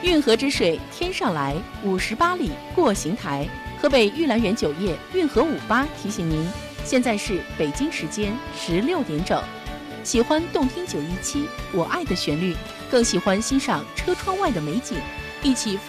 运河之水天上来，58里过邢台。河北玉兰园酒业运河58提醒您，现在是北京时间16点整。喜欢动听917我爱的旋律，更喜欢欣赏车窗外的美景，一起